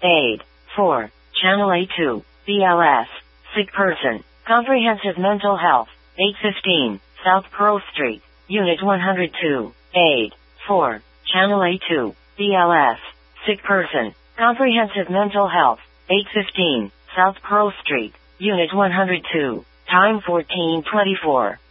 Aid. 4. Channel A2. BLS. Sick person. Comprehensive mental health. 815. South Pearl Street. Unit 102. Aid. 4. Channel A2. BLS. Sick person. Comprehensive mental health. 815. South Pearl Street. Unit 102. Time 14:24.